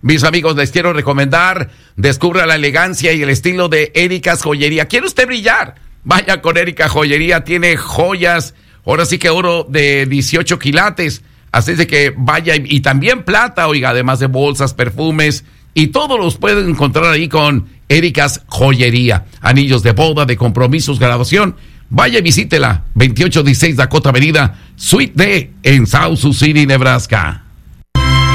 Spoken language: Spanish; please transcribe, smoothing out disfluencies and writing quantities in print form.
Mis amigos, les quiero recomendar, descubra la elegancia y el estilo de Erika's Joyería. ¿Quiere usted brillar? Vaya con Erika Joyería, tiene joyas, ahora sí que oro de 18 quilates, así de que vaya, y también plata, oiga, además de bolsas, perfumes, y todos los pueden encontrar ahí con Erika's Joyería. Anillos de boda, de compromisos, graduación. Vaya y visítela, 2816 Dakota Avenida, Suite D, en South Sioux City, Nebraska.